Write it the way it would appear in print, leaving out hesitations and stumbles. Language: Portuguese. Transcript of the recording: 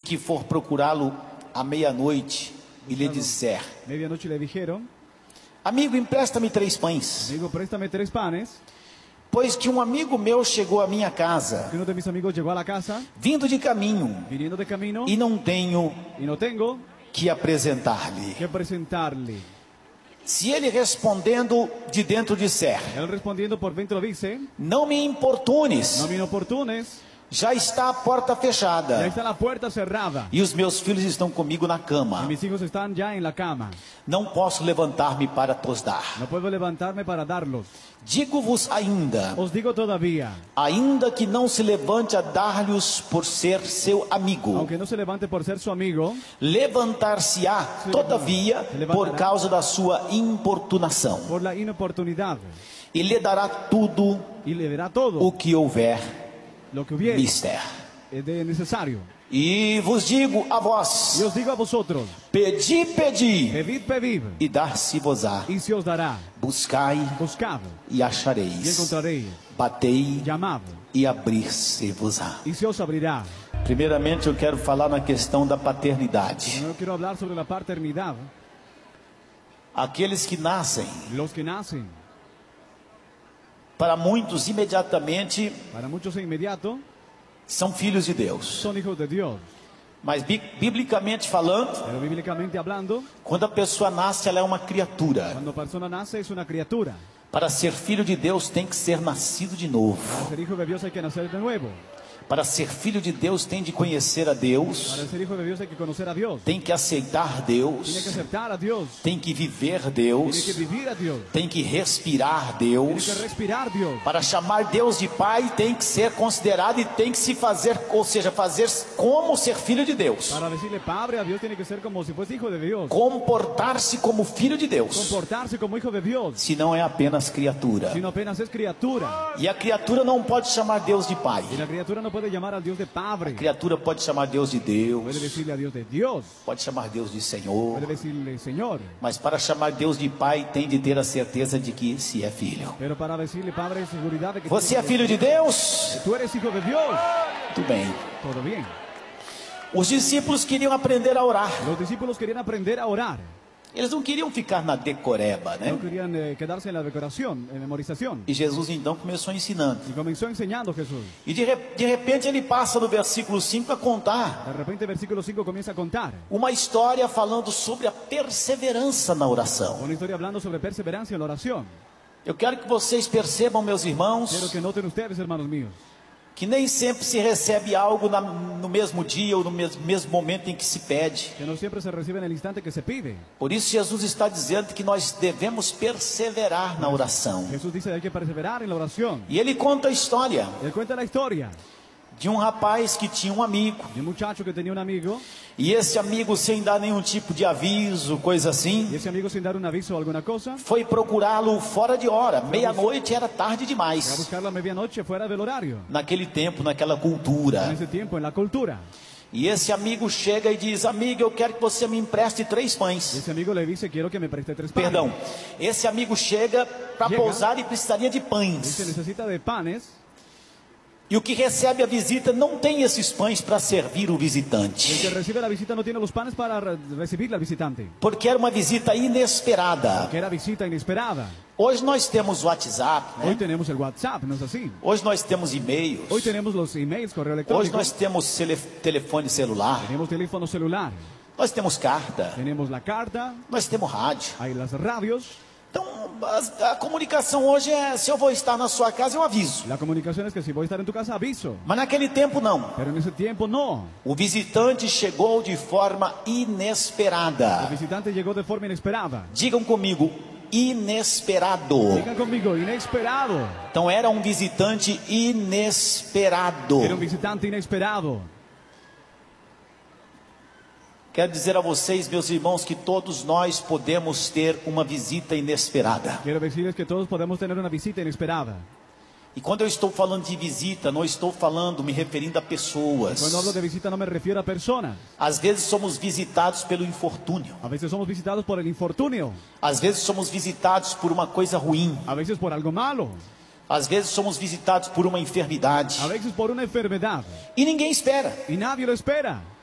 que for procurá-lo à meia-noite e lhe disser: Medianoche le dijeron, amigo, empresta-me 3 pães, amigo, préstame 3 panes, pois que um amigo meu chegou à minha casa, que uno de mis amigos llegó a la casa, vindo de caminho, viniendo de camino, e não tenho y no tengo que apresentar-lhe. que presentarle. Se ele respondendo de dentro disser: Él respondiendo por dentro dice, não me importunes, no me inoportunes, já está a porta ya fechada, está la puerta cerrada, e os meus filhos estão comigo na y cama. mis hijos están ya en la cama. Não posso levantar-me para tos dar. No puedo levantarme para darlos. Digo-vos ainda, Os digo todavía, ainda que não se levante a dar-lhes por ser seu amigo, aunque no se levante por ser su amigo, levantar-se-á, todavia, por causa da sua importunação, por la inoportunidad, e lhe dará tudo y le dará todo o que houver lo que hubiere mister. de necesario. E vos digo a vós: Y os digo a vosotros, pedi, pedi, pedid, pedid, e dar-se-vos-á. y se os dará. Buscai Buscad, e y achareis. encontraréis. Batei Llamad, e abrir-se-vos-á. y se os abrirá. Primeiramente, eu quero falar na questão da paternidade. Primero quiero hablar sobre la paternidad. Aqueles que nascem, Los que nacen, para muitos, imediatamente, para muchos de inmediato, são filhos de Deus. son hijos de Dios. Mas, biblicamente falando, Pero bíblicamente hablando, quando a pessoa nasce, ela é uma criatura. cuando persona nace es una criatura. Para ser filho de Deus, tem que ser nascido de novo. Para ser hijo de Dios hay que nacer de nuevo. Para ser filho de Deus, tem de conhecer a Deus, Para ser hijo de Dios hay que conocer a Dios. tem que aceitar Tiene que Deus, aceptar a Dios. tem que viver Tiene que Deus, vivir a Dios. tem que respirar Tiene Deus. que respirar Dios. Para chamar Deus de Pai, tem que ser considerado e tem que se fazer, ou seja, fazer como ser filho de Deus. Para decirle padre a Dios tiene que ser como si fuese hijo de Dios. Comportar-se como filho de Deus, Comportarse como hijo de Dios. se não é apenas criatura. Sino apenas es criatura. E a criatura não pode chamar Deus de Pai. Y la criatura no puede llamar a Dios de A padre. criatura pode chamar Deus de Puede Deus, decirle a Dios de Dios. pode chamar Deus de Senhor. Puede decirle Señor. Mas para chamar Deus de Pai, tem de ter a certeza de que se é filho. Pero para decirle padre, seguridad de que Você é filho de Deus? tú eres hijo de Dios. Tudo bem. Todo bien. Os discípulos queriam aprender a orar. Los discípulos querían aprender a orar. Eles não queriam ficar na decoreba, né? No querían quedarse en la decoración, en memorización. E Jesus então começou ensinando. Y comenzó enseñando Jesús. E de repente ele passa no versículo 5 a contar De repente, versículo 5 comienza a contar uma história falando sobre a perseverança na oração. una historia hablando sobre perseverancia en la oración. Eu quero que vocês percebam, meus Quiero irmãos, que noten ustedes, hermanos míos, que nem sempre se recebe algo no mesmo dia ou no mesmo momento em que se pede. que no siempre se recibe en el instante que se pide. Por isso Jesus está dizendo que nós devemos perseverar na oração. Jesús dice que hay que perseverar en la oración. E ele conta a história Él cuenta la historia de um rapaz que tinha um amigo. de un muchacho que tenía un amigo, E esse amigo, sem dar nenhum tipo de aviso, coisa y assim, ese amigo, sin dar un aviso o alguna cosa, foi procurá-lo fora de hora. Meia-noite era tarde fue a demais. buscarlo a medianoche fuera del horario. Naquele tempo, naquela En cultura. ese tiempo, en la cultura. E esse amigo chega e diz: amigo, eu quero que você me empreste 3 Y pães. ese amigo le dice, quiero que me preste 3 panes. Perdão, esse amigo chega para Chega. pousar e precisaria de Dice, pães. necesita de panes. E o que recebe a visita não tem esses pães para servir o El que visitante, recibe la visita no tiene los panes para recibir al visitante. porque era uma visita inesperada. Que era visita inesperada. Hoje nós temos WhatsApp, Hoy né? tenemos el WhatsApp, ¿no es así? Hoje nós temos e-mails. Hoy tenemos los emails, correo Hoje electrónico. nós temos telefone celular. Tenemos teléfono celular. Nós temos carta. Tenemos la carta. Nós temos rádio. Hay las radios. Então, a comunicação hoje é: se eu vou estar na sua casa, eu aviso. La comunicación es que si voy a estar en tu casa, aviso. Mas naquele tempo, não. Pero en ese tiempo, no. O visitante chegou de forma El inesperada. visitante llegó de forma inesperada. Digam comigo: inesperado. Digan conmigo, inesperado. Então, era um visitante inesperado. Era un visitante inesperado. Quero dizer a vocês, meus irmãos, que todos nós podemos ter uma visita inesperada. Quiero decirles que todos podemos tener una visita inesperada. E quando eu estou falando de visita, não estou falando, me referindo a pessoas. Cuando hablo de visita no me refiero a personas. Às vezes somos visitados pelo infortúnio. A veces somos visitados por el infortunio. Às vezes somos visitados por uma coisa ruim. A veces por algo malo. Às vezes somos visitados por uma enfermidade. A veces por una enfermedad. E ninguém espera. Y nadie lo espera.